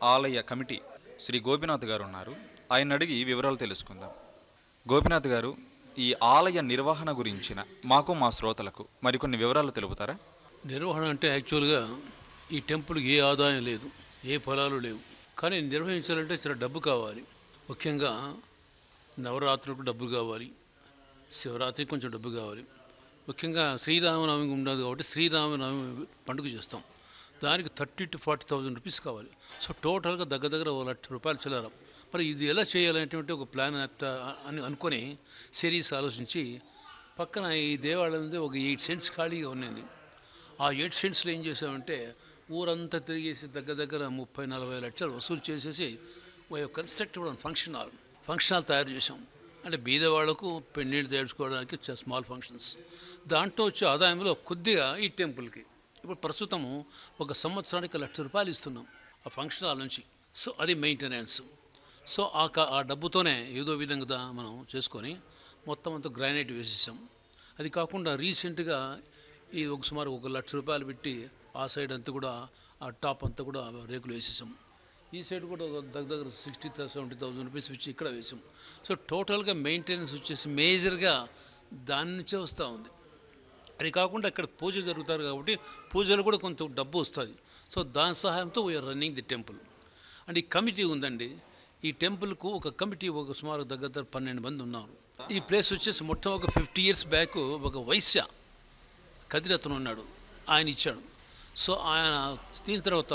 ఆలయ కమిటీ శ్రీ గోపినాథ్ గారు ఉన్నారు. ఆయన అడిగి వివరాలు తెలుసుకుందాం. గోపినాథ్ గారు, ఈ ఆలయ నిర్వహణ గురించిన మాకు మా శ్రోతలకు మరికొన్ని వివరాలు తెలుపుతారా? నిర్వహణ అంటే యాక్చువల్గా ఈ టెంపుల్కి ఏ ఆదాయం లేదు, ఏ పొలాలు లేవు. కానీ నిర్వహించాలంటే చాలా డబ్బు కావాలి. ముఖ్యంగా నవరాత్రులకు డబ్బు కావాలి, శివరాత్రికి కొంచెం డబ్బు కావాలి. ముఖ్యంగా శ్రీరామనవమి ఉండదు కాబట్టి శ్రీరామనవమి పండుగ చేస్తాం. దానికి 30,000 to 40,000 రూపీస్ కావాలి. సో టోటల్గా దగ్గర ₹1,00,000 చిల్లర. మరి ఇది ఎలా చేయాలనేటువంటి ఒక ప్లాన్ అని అనుకొని సిరీస్ ఆలోచించి పక్కన ఈ దేవాలయం ఉంది, ఒక 8 సెంట్స్ ఖాళీగా ఉన్నది. ఆ 8 సెంట్స్లో ఏం చేసామంటే ఊరంతా తిరిగేసి దగ్గర 30-40 లక్షలు వసూలు చేసేసి కన్స్ట్రక్టివ్ ఫంక్షన్ హాల్ తయారు చేసాం. అంటే బీదవాళ్లకు పెళ్ళిళ్ళు తయారుకోవడానికి స్మాల్ ఫంక్షన్స్. దాంట్లో వచ్చే ఆదాయంలో కొద్దిగా ఈ టెంపుల్కి ఇప్పుడు ప్రస్తుతము ఒక సంవత్సరానికి ₹1,00,000 ఇస్తున్నాం ఆ ఫంక్షన్ హాల్ నుంచి. సో అది మెయింటెనెన్స్. సో ఆ డబ్బుతోనే ఏదో విధంగా మనం చేసుకొని మొత్తం అంతా గ్రానైట్ వేసేసాం. అది కాకుండా రీసెంట్గా ఈ సుమారు ₹1,00,000 పెట్టి ఆ సైడ్ అంతా కూడా ఆ టాప్ అంతా కూడా రేకులు వేసేసాం. ఈ సైడ్ కూడా దగ్గర 60,000-70,000 రూపీస్ ఇచ్చి ఇక్కడ వేసాం. సో టోటల్గా మెయింటెనెన్స్ వచ్చేసి మేజర్గా దాని నుంచే వస్తూ ఉంది. అది కాకుండా ఇక్కడ పూజ జరుగుతారు కాబట్టి పూజలు కూడా కొంత డబ్బు వస్తుంది. సో దాని సహాయంతో we are running the temple. And ఈ కమిటీ ఉందండి. ఈ టెంపుల్కు ఒక కమిటీ సుమారు దగ్గర 12 మంది ఉన్నారు. ఈ ప్లేస్ వచ్చేసి ఒక 50 years బ్యాక్ ఒక వైశ్య కదిరతను ఉన్నాడు, ఆయన ఇచ్చాడు. సో ఆయన తీసిన తర్వాత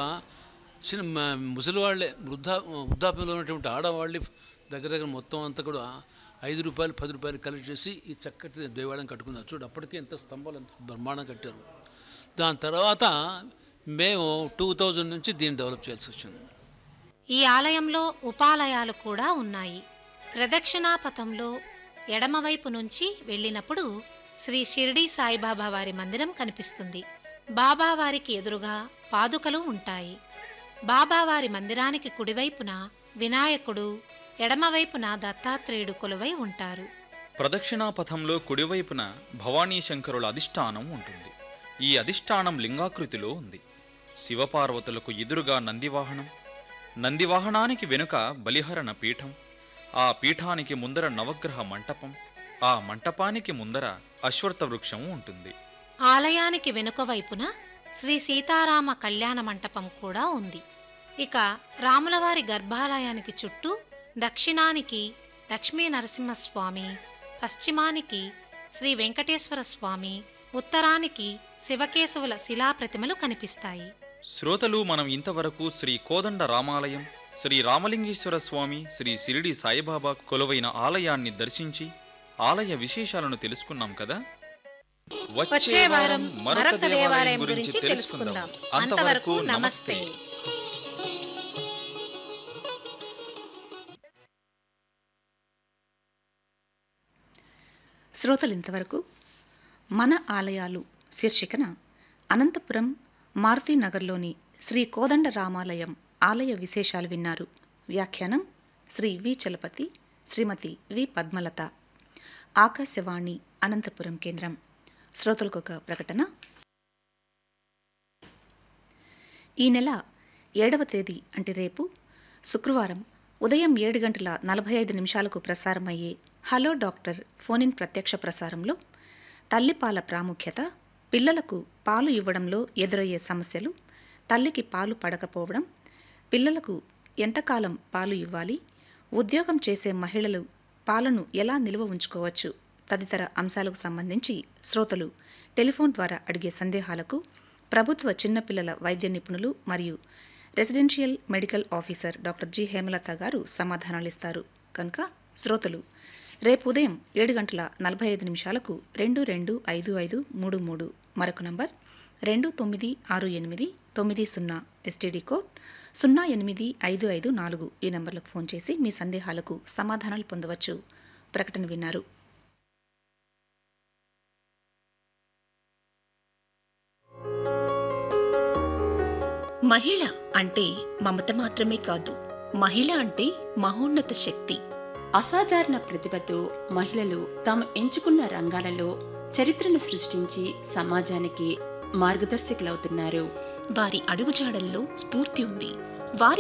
చిన్న ముసలివాళ్ళే వృద్ధాప్యంలో ఉన్నటువంటి ఆడవాళ్ళే దగ్గర మొత్తం అంతా కూడా ₹5, ₹10 కలెక్ట్ చేసి ఈ చక్కటి దేవాలయం కట్టుకున్నారు. చూడు అప్పటికే ఎంత స్తంభాలు ఎంత బ్రహ్మాండం కట్టారు. దాని తర్వాత మేము 2000 నుంచి దీన్ని డెవలప్ చేయాల్సి వచ్చింది. ఈ ఆలయంలో ఉపాలయాలు కూడా ఉన్నాయి. ప్రదక్షిణాపథంలో ఎడమవైపు నుంచి వెళ్ళినప్పుడు శ్రీ షిరిడీ సాయిబాబా వారి మందిరం కనిపిస్తుంది. బాబావారికి ఎదురుగా పాదుకలు ఉంటాయి. బాబావారి మందిరానికి కుడివైపున వినాయకుడు, ఎడమవైపున దత్తాత్రేయుడు కొలువై ఉంటారు. ప్రదక్షిణాపథంలో కుడివైపున భవానీ శంకరుల అధిష్టానం ఉంటుంది. ఈ అధిష్టానం లింగాకృతిలో ఉంది. శివపార్వతులకు ఎదురుగా నందివాహనం, నందివాహనానికి వెనుక బలిహరణ పీఠం, ఆ పీఠానికి ముందర నవగ్రహ మంటపం, ఆ మంటపానికి ముందర అశ్వత్థ వృక్షం ఉంటుంది. ఆలయానికి వెనుక వైపున శ్రీ సీతారామ కళ్యాణ మంటపం కూడా ఉంది. ఇక రాములవారి గర్భాలయానికి చుట్టూ దక్షిణానికి లక్ష్మీ నరసింహస్వామి, పశ్చిమానికి శ్రీ వెంకటేశ్వర స్వామి, ఉత్తరానికి శివకేశవుల శిలాప్రతిమలు కనిపిస్తాయి. శ్రోతలు, మనం ఇంతవరకు శ్రీ కోదండ రామాలయం, శ్రీ రామలింగేశ్వర స్వామి, శ్రీ షిరిడి సాయిబాబా కొలువైన ఆలయాన్ని దర్శించి ఆలయ విశేషాలను తెలుసుకున్నాం కదా. వచ్చే వారం మరొక దేవాలయం గురించి తెలుసుకుందాం. అంతవరకు నమస్తే. శ్రోతలు ఇంతవరకు మన ఆలయాలు శీర్షికన అనంతపురం మారుతీనగర్లోని శ్రీ కోదండ రామాలయం ఆలయ విశేషాలు విన్నారు. వ్యాఖ్యానం శ్రీ వి చలపతి, శ్రీమతి వి పద్మలత. ఆకాశవాణి అనంతపురం కేంద్రం. శ్రోతలకు ఒక ప్రకటన. ఈ నెల 7వ తేదీ అంటే రేపు శుక్రవారం ఉదయం 7:45 ప్రసారమయ్యే హలో డాక్టర్ ఫోన్-ఇన్ ప్రత్యక్ష ప్రసారంలో తల్లిపాల ప్రాముఖ్యత, పిల్లలకు పాలు ఇవ్వడంలో ఎదురయ్యే సమస్యలు, తల్లికి పాలు పడకపోవడం, పిల్లలకు ఎంతకాలం పాలు ఇవ్వాలి, ఉద్యోగం చేసే మహిళలు పాలను ఎలా నిల్వ ఉంచుకోవచ్చు తదితర అంశాలకు సంబంధించి శ్రోతలు టెలిఫోన్ ద్వారా అడిగే సందేహాలకు ప్రభుత్వ చిన్నపిల్లల వైద్య నిపుణులు మరియు residential medical officer doctor G Hemalatha గారు సమాధానాలిస్తారు. కనుక శ్రోతలు రేపు ఉదయం 7:45 225533 మరొక నంబర్ 296890 ఎస్టీడీ కోడ్ 08554 ఈ నంబర్లకు ఫోన్ చేసి మీ సందేహాలకు సమాధానాలు పొందవచ్చు. ప్రకటన విన్నారు. మహిళ అంటే మమత మాత్రమే కాదు, మహిళ అంటే మహోన్నత శక్తి. అసాధారణ ప్రతిభతో మహిళలు తాము ఎంచుకున్న రంగాలలో చరిత్రను సృష్టించి సమాజానికి మార్గదర్శకులవుతున్నారు. వారి అడుగుజాడల్లో స్ఫూర్తి ఉంది.